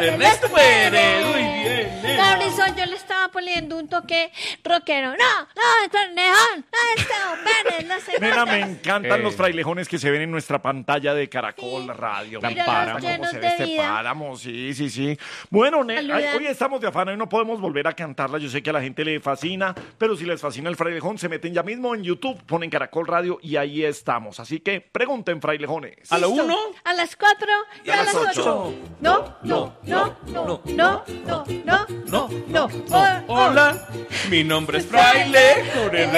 Ernesto Pérez. Muy bien, nena. Fabrizio, yo le estaba poniendo un toque rockero. No, Frailejón, no, Esteban Pérez, no sé. Nena, me encantan los frailejones que se ven en nuestra pantalla de Caracol Radio. Me Míralos encanta cómo llenos se de ve este vida. páramo, sí. Bueno, Saluda. hoy estamos de afán, hoy no podemos volver a cantarla. Yo sé que a la gente le fascina, pero si les fascina el frailejón, se meten ya mismo en YouTube, ponen Caracol Radio y ahí estamos. Así que pregunten, frailejones. A lo Listo. 1 A las 4 y a las 8. 8. No. Hola, mi nombre es Fraile.